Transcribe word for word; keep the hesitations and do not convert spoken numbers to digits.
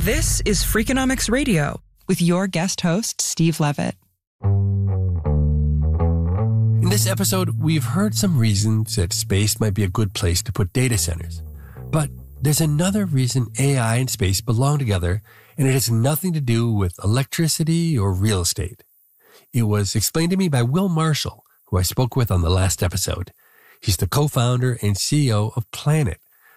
This is Freakonomics Radio with your guest host, Steve Levitt. In this episode, we've heard some reasons that space might be a good place to put data centers. But there's another reason A I and space belong together, and it has nothing to do with electricity or real estate. It was explained to me by Will Marshall, who I spoke with on the last episode. He's the co-founder and C E O of Planet,